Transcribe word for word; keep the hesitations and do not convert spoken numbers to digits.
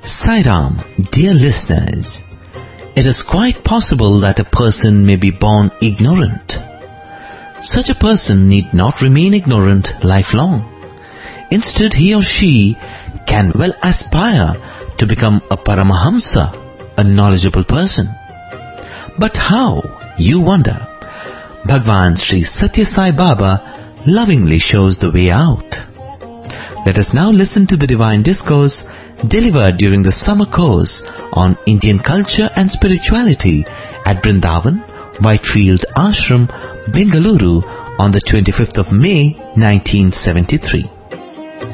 Sai Ram, dear listeners, it is quite possible that a person may be born ignorant. Such a person need not remain ignorant lifelong. Instead, he or she can well aspire to become a Paramahamsa, a knowledgeable person. But how, you wonder? Bhagwan Sri Satya Sai Baba lovingly shows the way out. Let us now listen to the divine discourse delivered during the summer course on Indian culture and spirituality at Brindavan, Whitefield Ashram, Bengaluru on the twenty-fifth of May nineteen seventy-three.